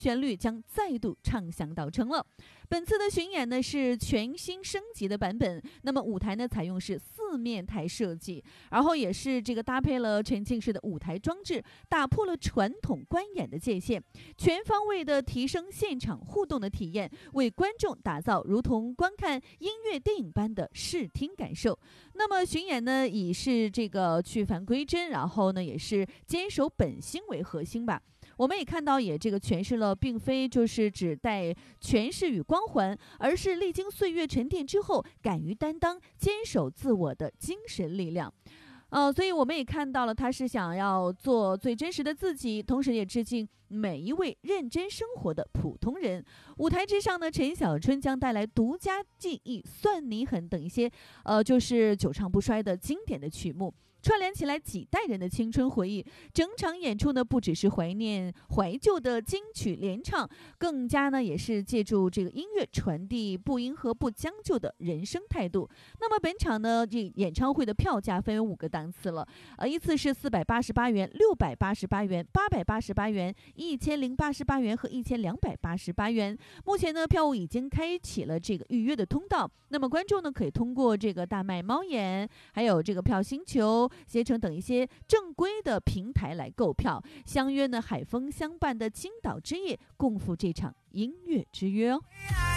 旋律将再度唱响到成了。本次的巡演呢是全新升级的版本，那么舞台呢采用是4面台设计，然后也是这个搭配了沉浸式的舞台装置，打破了传统观演的界限，全方位的提升现场互动的体验，为观众打造如同观看音乐电影般的视听感受。那么巡演呢以是这个去返归真，然后呢也是坚守本心为核心吧。我们也看到，也这个诠释了，并非就是只带诠释与光环，而是历经岁月沉淀之后，敢于担当、坚守自我的精神力量。所以我们也看到了，他是想要做最真实的自己，同时也致敬每一位认真生活的普通人。舞台之上呢，陈小春将带来独家记忆、算你狠等一些，就是久唱不衰的经典的曲目，串联起来几代人的青春回忆。整场演出呢，不只是怀念怀旧的金曲联唱，更加呢也是借助这个音乐传递不迎合、不将就的人生态度。那么本场呢，这演唱会的票价分为5个档次了，依次是488元、688元、888元、1088元和1288元。目前呢，票务已经开启了这个预约的通道，那么观众呢可以通过这个大麦猫眼，还有这个票星球、携程等一些正规的平台来购票，相约呢海风相伴的青岛之夜，共赴这场音乐之约哦。